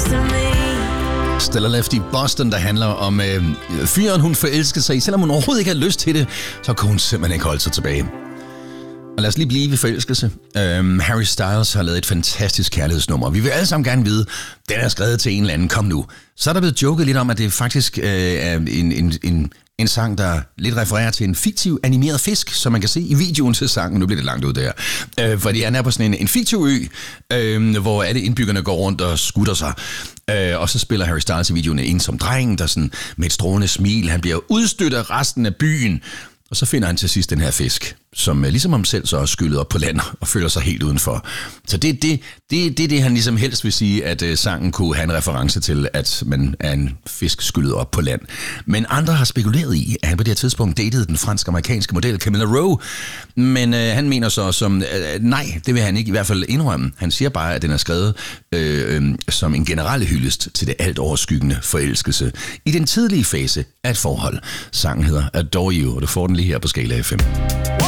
Stella Left i Boston, der handler om fyren, hun forelskede sig i. Selvom hun overhovedet ikke har lyst til det, så kunne hun simpelthen ikke holde sig tilbage. Og lad os lige blive ved forelskelse. Harry Styles har lavet et fantastisk kærlighedsnummer. Vi vil alle sammen gerne vide, den er skrevet til en eller anden. Kom nu. Så er der blevet joket lidt om, at det faktisk er en sang, der lidt refererer til en fiktiv animeret fisk, som man kan se i videoen til sangen. Nu bliver det langt ud der. Fordi han er på sådan en fiktiv ø, hvor alle indbyggerne går rundt og skutter sig. Og så spiller Harry Styles i videoen en som dreng, der sådan med et strålende smil, han bliver udstødt af resten af byen. Og så finder han til sidst den her fisk, som ligesom ham selv så er skyllet op på land og føler sig helt udenfor. Så det er det, han ligesom helst vil sige, at sangen kunne have en reference til, at man er en fisk skyllet op på land. Men andre har spekuleret i, at han på det her tidspunkt datede den fransk-amerikanske model Camilla Rowe. Men han mener så som, nej, det vil han ikke i hvert fald indrømme. Han siger bare, at den er skrevet som en generel hyldest til det alt overskyggende forelskelse i den tidlige fase af et forhold. Sangen hedder Adore You, og du får den lige her på Skala FM.